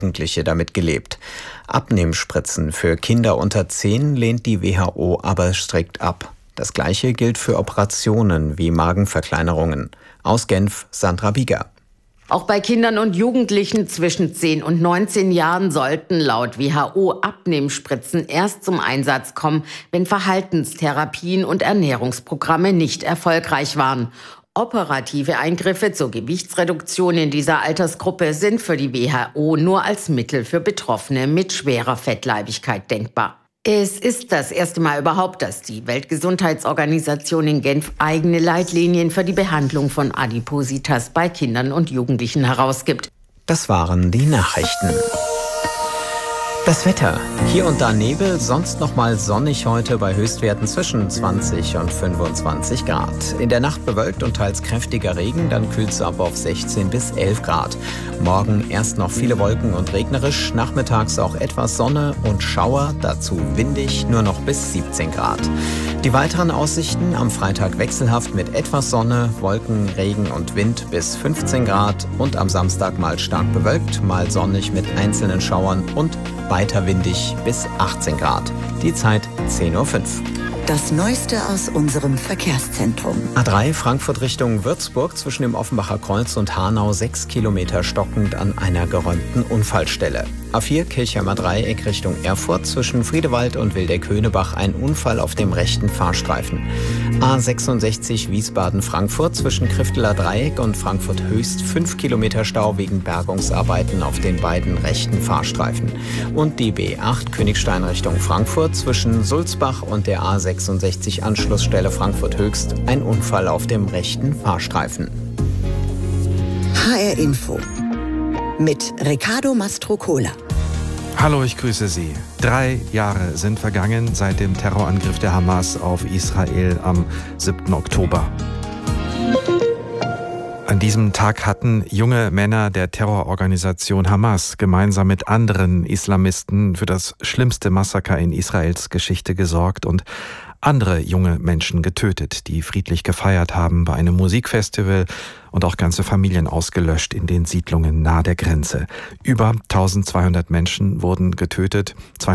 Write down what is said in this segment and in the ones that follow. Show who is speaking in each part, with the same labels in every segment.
Speaker 1: Jugendliche damit gelebt. Abnehmspritzen für Kinder unter 10 lehnt die WHO aber strikt ab. Das Gleiche gilt für Operationen wie Magenverkleinerungen. Aus Genf, Sandra Bieger.
Speaker 2: Auch bei Kindern und Jugendlichen zwischen 10 und 19 Jahren sollten laut WHO Abnehmspritzen erst zum Einsatz kommen, wenn Verhaltenstherapien und Ernährungsprogramme nicht erfolgreich waren. Operative Eingriffe zur Gewichtsreduktion in dieser Altersgruppe sind für die WHO nur als Mittel für Betroffene mit schwerer Fettleibigkeit denkbar. Es ist das erste Mal überhaupt, dass die Weltgesundheitsorganisation in Genf eigene Leitlinien für die Behandlung von Adipositas bei Kindern und Jugendlichen herausgibt.
Speaker 1: Das waren die Nachrichten. Das Wetter. Hier und da Nebel, sonst noch mal sonnig heute bei Höchstwerten zwischen 20 und 25 Grad. In der Nacht bewölkt und teils kräftiger Regen, dann kühlt es ab auf 16 bis 11 Grad. Morgen erst noch viele Wolken und regnerisch, nachmittags auch etwas Sonne und Schauer, dazu windig, nur noch bis 17 Grad. Die weiteren Aussichten am Freitag wechselhaft mit etwas Sonne, Wolken, Regen und Wind bis 15 Grad und am Samstag mal stark bewölkt, mal sonnig mit einzelnen Schauern und weiter windig bis 18 Grad. Die Zeit 10:05 Uhr.
Speaker 3: Das Neueste aus unserem Verkehrszentrum.
Speaker 1: A3 Frankfurt Richtung Würzburg zwischen dem Offenbacher Kreuz und Hanau 6 Kilometer stockend an einer geräumten Unfallstelle. A4 Kirchheimer Dreieck Richtung Erfurt zwischen Friedewald und Wildeck-Höhnebach ein Unfall auf dem rechten Fahrstreifen. A66 Wiesbaden-Frankfurt zwischen Krifteler Dreieck und Frankfurt Höchst 5 Kilometer Stau wegen Bergungsarbeiten auf den beiden rechten Fahrstreifen. Und die B8 Königstein Richtung Frankfurt zwischen Sulzbach und der A66 Anschlussstelle Frankfurt Höchst ein Unfall auf dem rechten Fahrstreifen.
Speaker 3: HR Info mit Riccardo Mastrocola.
Speaker 4: Hallo, ich grüße Sie. 3 Jahre sind vergangen seit dem Terrorangriff der Hamas auf Israel am 7. Oktober. An diesem Tag hatten junge Männer der Terrororganisation Hamas gemeinsam mit anderen Islamisten für das schlimmste Massaker in Israels Geschichte gesorgt und andere junge Menschen getötet, die friedlich gefeiert haben bei einem Musikfestival und auch ganze Familien ausgelöscht in den Siedlungen nahe der Grenze. Über 1200 Menschen wurden getötet,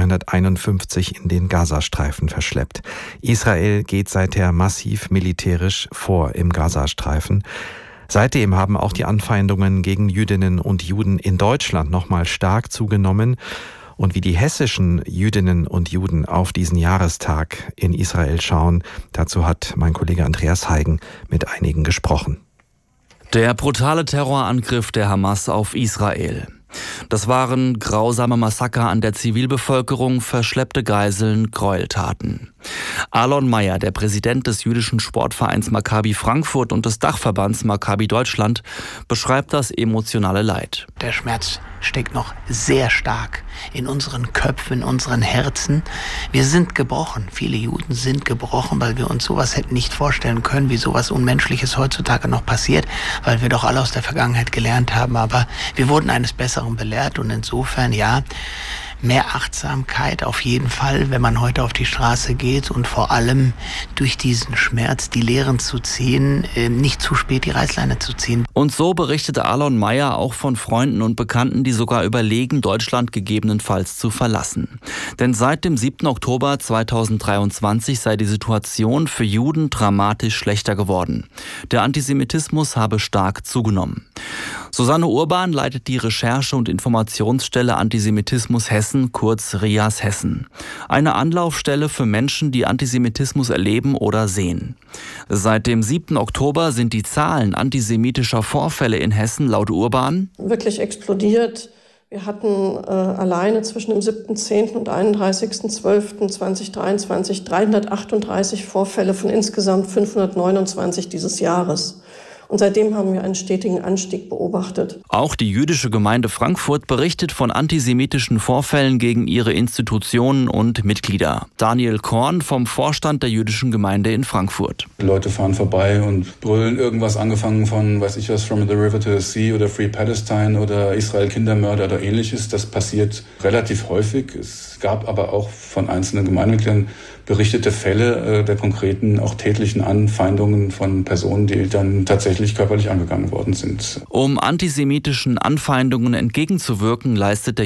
Speaker 4: 251 in den Gazastreifen verschleppt. Israel geht seither massiv militärisch vor im Gazastreifen. Seitdem haben auch die Anfeindungen gegen Jüdinnen und Juden in Deutschland nochmal stark zugenommen. Und wie die hessischen Jüdinnen und Juden auf diesen Jahrestag in Israel schauen, dazu hat mein Kollege Andreas Heigen mit einigen gesprochen.
Speaker 5: Der brutale Terrorangriff der Hamas auf Israel. Das waren grausame Massaker an der Zivilbevölkerung, verschleppte Geiseln, Gräueltaten. Alon Meyer, der Präsident des jüdischen Sportvereins Maccabi Frankfurt und des Dachverbands Maccabi Deutschland, beschreibt das emotionale Leid.
Speaker 6: Der Schmerz steckt noch sehr stark in unseren Köpfen, in unseren Herzen. Wir sind gebrochen. Viele Juden sind gebrochen, weil wir uns sowas hätten nicht vorstellen können, wie sowas Unmenschliches heutzutage noch passiert, weil wir doch alle aus der Vergangenheit gelernt haben. Aber wir wurden eines Besseren belehrt und insofern, ja, mehr Achtsamkeit auf jeden Fall, wenn man heute auf die Straße geht und vor allem durch diesen Schmerz die Lehren zu ziehen, nicht zu spät die Reißleine zu ziehen.
Speaker 5: Und so berichtete Alon Meyer auch von Freunden und Bekannten, die sogar überlegen, Deutschland gegebenenfalls zu verlassen. Denn seit dem 7. Oktober 2023 sei die Situation für Juden dramatisch schlechter geworden. Der Antisemitismus habe stark zugenommen. Susanne Urban leitet die Recherche- und Informationsstelle Antisemitismus Hessen, kurz RIAS Hessen. Eine Anlaufstelle für Menschen, die Antisemitismus erleben oder sehen. Seit dem 7. Oktober sind die Zahlen antisemitischer Vorfälle in Hessen laut Urban
Speaker 7: wirklich explodiert. Wir hatten alleine zwischen dem 7.10. und 31.12.2023 338 Vorfälle von insgesamt 529 dieses Jahres. Und seitdem haben wir einen stetigen Anstieg beobachtet.
Speaker 5: Auch die jüdische Gemeinde Frankfurt berichtet von antisemitischen Vorfällen gegen ihre Institutionen und Mitglieder. Daniel Korn vom Vorstand der jüdischen Gemeinde in Frankfurt.
Speaker 8: Die Leute fahren vorbei und brüllen irgendwas, angefangen von, weiß ich was, From the River to the Sea oder Free Palestine oder Israel Kindermörder oder ähnliches. Das passiert relativ häufig. Es gab aber auch von einzelnen Gemeindemitgliedern berichtete Fälle der konkreten, auch tätlichen Anfeindungen von Personen, die dann tatsächlich tatsächlich körperlich angegangen worden sind.
Speaker 5: Um antisemitischen Anfeindungen entgegenzuwirken, leistet der